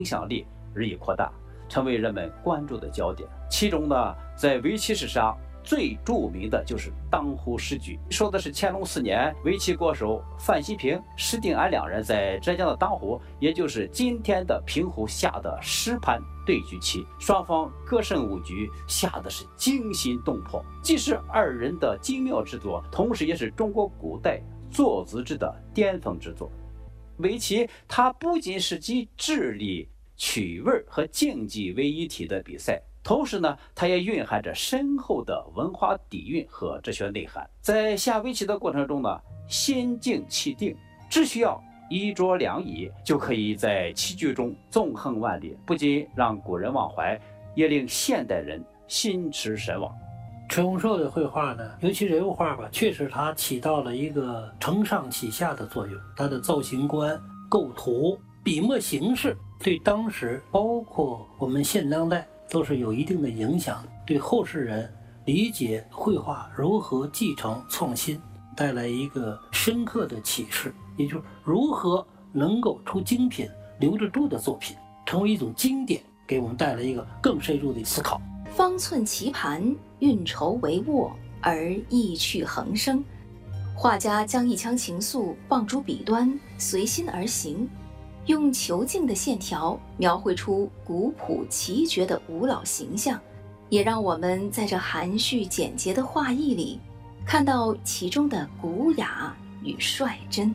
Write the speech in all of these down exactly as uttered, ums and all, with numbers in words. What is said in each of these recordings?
影响力日益扩大，成为人们关注的焦点。其中呢，在围棋史上最著名的就是当湖诗局，说的是乾隆四年，围棋国手范希平、施定安两人在浙江的当湖，也就是今天的平湖下的石盘对局棋，双方各胜五局，下的是惊心动魄。既是二人的精妙之作，同时也是中国古代坐姿之的巅峰之作。围棋它不仅是集智力、趣味和竞技为一体的比赛，同时呢，它也蕴含着深厚的文化底蕴和哲学内涵。在下围棋的过程中呢，心静气定，只需要衣着良宜，就可以在棋局中纵横万里，不仅让古人忘怀，也令现代人心驰神往。 陈洪寿的绘画呢，尤其人物画吧，确实它起到了一个承上启下的作用。它的造型观、构图、笔墨形式，对当时包括我们现当代都是有一定的影响，对后世人理解绘画如何继承创新带来一个深刻的启示，也就是如何能够出精品、留得住的作品，成为一种经典，给我们带来一个更深入的思考。 方寸棋盘，运筹帷幄，而意趣横生。画家将一腔情愫放诸笔端，随心而行，用遒劲的线条描绘出古朴奇绝的吴老形象，也让我们在这含蓄简洁的画意里看到其中的古雅与率真。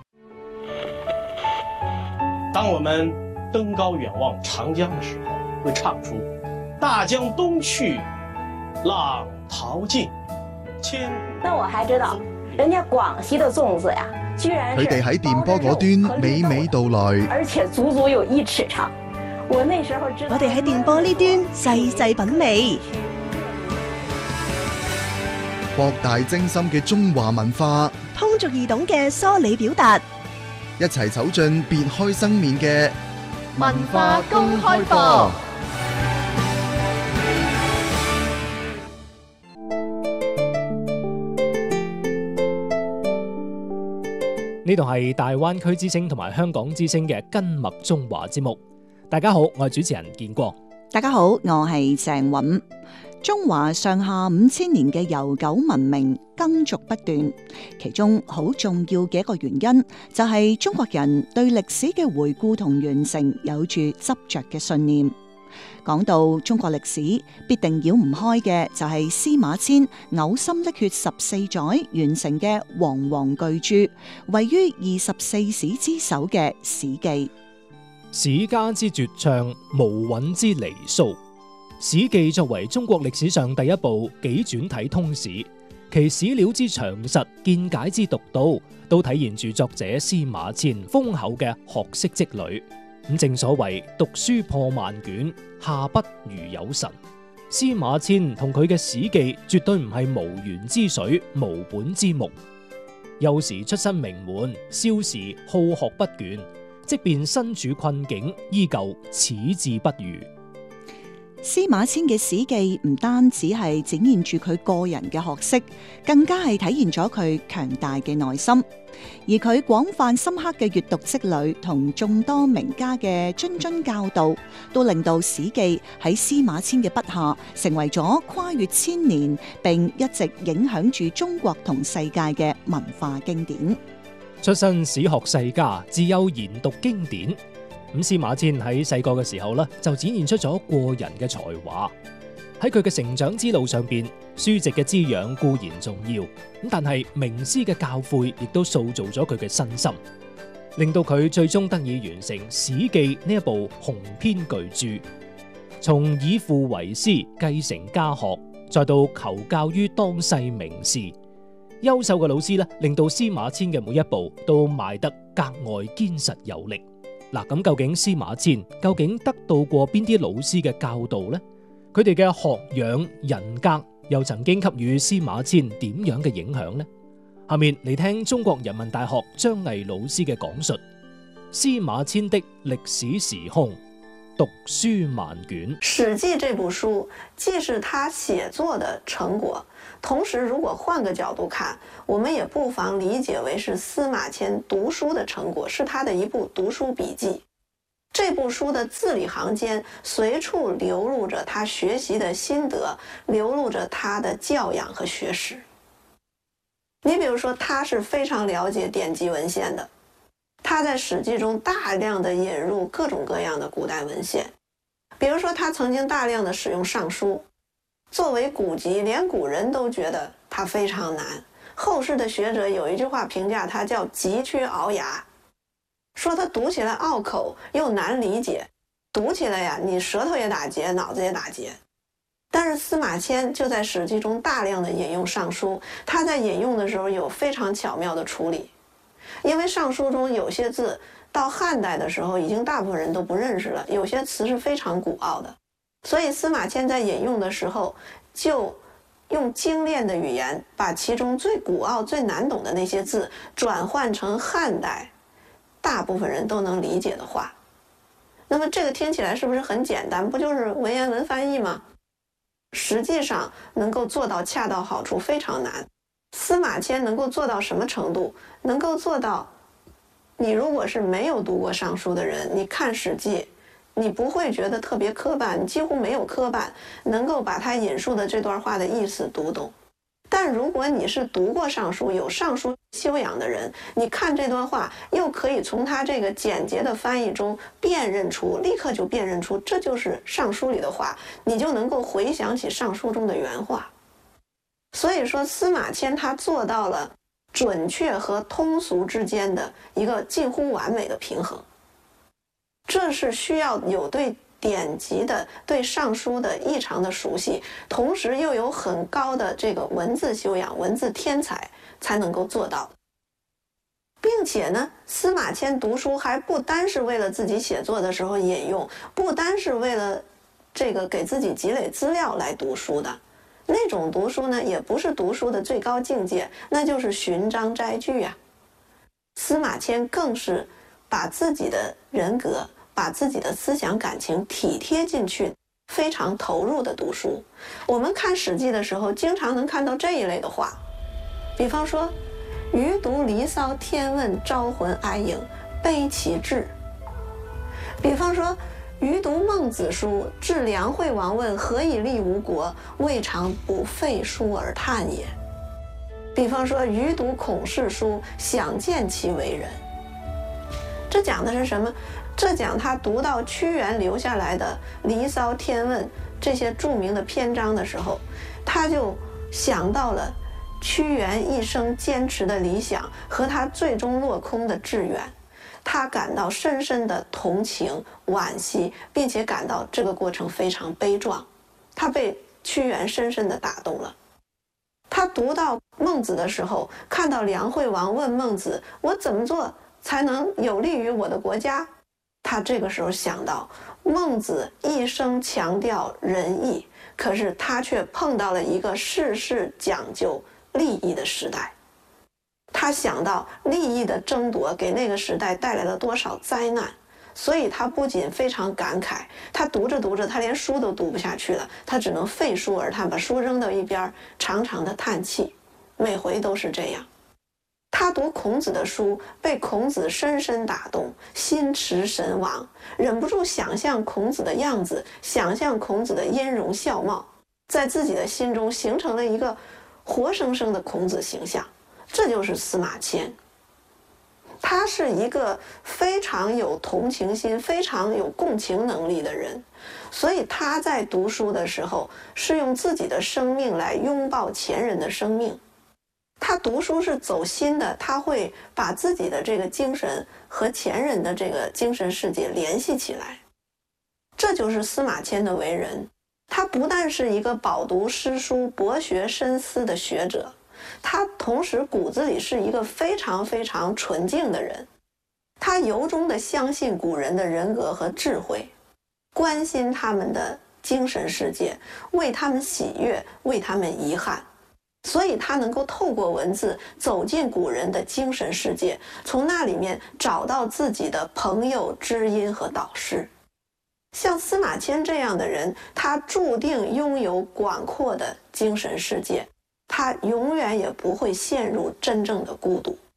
当我们登高远望长江的时候，会唱出大江东去，浪淘尽，千那我还知道人家廣西的粽子呀，居然佢哋喺電波嗰端娓娓道來， 而且足足有一尺長。我那時候知道， 我哋喺電波呢端細細品味， 博大精深嘅中華文化， 通俗易懂嘅梳理表達， 一齊走進別開生面嘅文化公開課。 呢度係大灣區之聲同埋香港之聲嘅根脈中華節目。大家好，我係主持人建國。 大家好，我係鄭韻。中華上下五千年嘅悠久文明耕耘不斷，其中好重要嘅一個原因就係中國人對歷史嘅回顧同完成有住執着嘅信念。講到中國歷史，必定繞唔開嘅就係司馬遷嘔心瀝血十四載完成嘅煌煌巨著，位於二十四史之首嘅《史記》。 史家之絕唱，無韻之離騷。《史記》作為中國歷史上第一部紀傳體通史，其史料之詳實、見解之獨到，都體現住作者司馬遷豐厚嘅學識積累。咁正所謂讀書破萬卷，下筆如有神。司馬遷同佢嘅《史記》絕對唔係無源之水、無本之木。幼時出身名門，少時好學不倦，即便身處困境，依舊矢志不渝。 司馬遷嘅《史記》唔單止係展現住佢個人嘅學識，更加係體現咗佢強大嘅內心。而佢廣泛深刻嘅閱讀積累同眾多名家嘅諄諄教導，都令到《史記》喺司馬遷嘅筆下成為咗跨越千年並一直影響住中國同世界嘅文化經典。 出身史學世家，自幼研讀經典。咁司馬遷喺細個嘅時候咧，就展現出咗過人嘅才華。喺佢嘅成長之路上邊，書籍嘅滋養固然重要，咁但係名師嘅教誨亦都塑造咗佢嘅身心，令到佢最終得以完成《史記》呢一部雄篇巨著。從以父為師，繼承家學，再到求教於當世名士，優秀嘅老師咧，令到司馬遷嘅每一步都邁得格外堅實有力。嗱，咁究竟司馬遷究竟得到過邊啲老師嘅教導呢？佢哋嘅學養人格又曾經給予司馬遷點樣嘅影響呢？下面嚟聽中國人民大學張毅老師嘅講述：司馬遷的歷史時空，讀書萬卷。 《史記》這部書既是他寫作的成果，同時如果換個角度看，我們也不妨理解為是司馬遷讀書的成果，是他的一部讀書筆記。 这部书的字里行间随处流露着他学习的心得，流露着他的教养和学识。你比如说，他是非常了解典籍文献的，他在《史记》中大量的引入各种各样的古代文献，比如说他曾经大量的使用《尚书》，作为古籍，连古人都觉得它非常难。后世的学者有一句话评价它叫急缺鳌牙，说它读起来拗口又难理解，读起来呀，你舌头也打结，脑子也打结。但是司马迁就在《史记》中大量的引用《尚书》，他在引用的时候有非常巧妙的处理，因为《尚书》中有些字到汉代的时候已经大部分人都不认识了，有些词是非常古奥的，所以司马迁在引用的时候就用精炼的语言把其中最古奥最难懂的那些字转换成汉代大部分人都能理解的话。那么这个听起来是不是很简单？不就是文言文翻译吗？实际上能够做到恰到好处非常难。司马迁能够做到什么程度？能够做到你如果是没有读过尚书的人，你看《史记》你不会觉得特别磕绊，几乎没有磕绊，能够把他引述的这段话的意思读懂。但如果你是读过尚书，有尚书修养的人，你看这段话又可以从他这个简洁的翻译中辨认出，立刻就辨认出这就是尚书里的话，你就能够回想起尚书中的原话。所以说司马迁他做到了准确和通俗之间的一个近乎完美的平衡，这是需要有对典籍的、对尚书的异常的熟悉，同时又有很高的这个文字修养、文字天才才能够做到的。并且呢，司马迁读书还不单是为了自己写作的时候引用，不单是为了这个给自己积累资料来读书的，那种读书呢，也不是读书的最高境界，那就是寻章摘句呀。司马迁更是把自己的人格、把自己的思想感情体贴进去，非常投入的读书。我们看《史记》的时候，经常能看到这一类的话，比方说余读离骚天问，招魂哀影，悲其志。比方说余读孟子书，至梁惠王问何以立吴国，未尝不废书而叹也。比方说余读孔氏书，想见其为人。这讲的是什么？这讲他读到屈原留下来的《离骚》《天问》这些著名的篇章的时候，他就想到了屈原一生坚持的理想和他最终落空的志愿，他感到深深的同情、惋惜，并且感到这个过程非常悲壮，他被屈原深深地打动了。他读到孟子的时候，看到梁惠王问孟子，我怎么做才能有利于我的国家？他这个时候想到，孟子一生强调仁义，可是他却碰到了一个事事讲究利益的时代。他想到利益的争夺给那个时代带来了多少灾难，所以他不仅非常感慨，他读着读着他连书都读不下去了，他只能废书而叹，把书扔到一边，长长的叹气，每回都是这样。他读孔子的书，被孔子深深打动，心驰神往，忍不住想象孔子的样子，想象孔子的音容笑貌，在自己的心中形成了一个活生生的孔子形象。这就是司马迁，他是一个非常有同情心、非常有共情能力的人，所以他在读书的时候是用自己的生命来拥抱前人的生命。他读书是走心的，他会把自己的这个精神和前人的这个精神世界联系起来。这就是司马迁的为人。他不但是一个饱读诗书、博学深思的学者，他同时骨子里是一个非常非常纯净的人。他由衷地相信古人的人格和智慧，关心他们的精神世界，为他们喜悦，为他们遗憾。所以他能够透过文字走进古人的精神世界，从那里面找到自己的朋友、知音和导师。像司马迁这样的人，他注定拥有广阔的精神世界，他永远也不会陷入真正的孤独。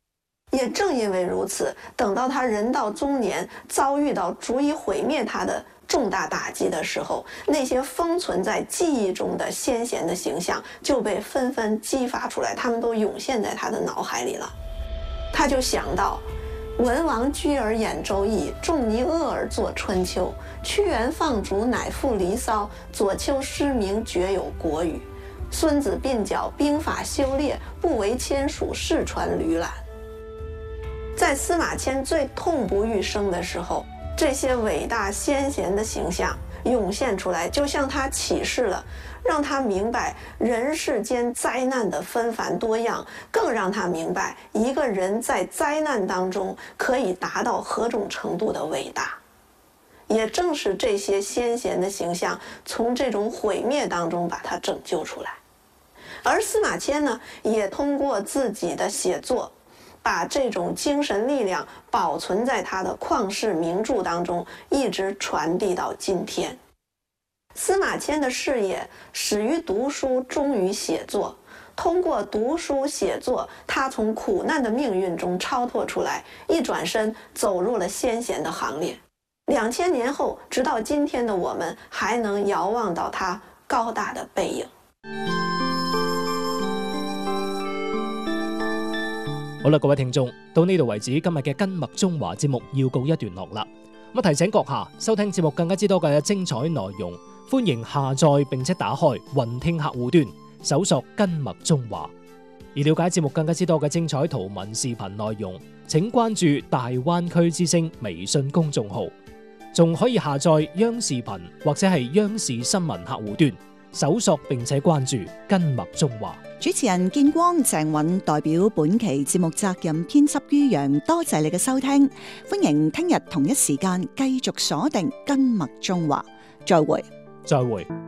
也正因为如此，等到他人到中年，遭遇到足以毁灭他的重大打击的时候，那些封存在记忆中的先贤的形象就被纷纷激发出来，他们都涌现在他的脑海里了。他就想到，文王居而演周易，仲尼厄而作春秋，屈原放逐乃赋离骚，左丘失明绝有国语，孙子鬓角兵法修炼，不为签署世传吕览。在司马迁最痛不欲生的时候，这些伟大先贤的形象涌现出来，就向他启示了，让他明白人世间灾难的纷繁多样，更让他明白一个人在灾难当中可以达到何种程度的伟大。也正是这些先贤的形象从这种毁灭当中把他拯救出来。而司马迁呢，也通过自己的写作把这种精神力量保存在他的旷世名著当中，一直传递到今天。司马迁的事业始于读书，终于写作。通过读书写作，他从苦难的命运中超脱出来，一转身走入了先贤的行列。两千年后，直到今天的我们，还能遥望到他高大的背影。 好啦，各位聽眾，到呢度為止，今日嘅根脈中華節目要告一段落啦。咁提醒閣下收聽節目更加之多嘅精彩內容，歡迎下載並且打開雲聽客戶端，搜索根脈中華。而了解節目更加之多嘅精彩圖文視頻內容，請關注大灣區之聲微信公眾號，仲可以下載央視頻或者係央視新聞客戶端，搜索並且關注根脈中華。 主持人建光、鄭韻代表本期節目責任編輯于洋，多謝你嘅收聽，歡迎聽日同一時間繼續鎖定根脈中華，再會， 再會。